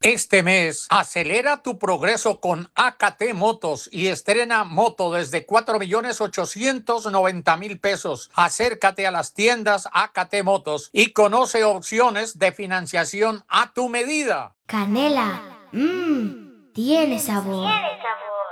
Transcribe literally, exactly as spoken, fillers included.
Este mes, acelera tu progreso con A K T Motos y estrena moto desde cuatro millones ochocientos noventa mil pesos. Acércate a las tiendas A K T Motos y conoce opciones de financiación a tu medida. Canela, mmm, tiene sabor.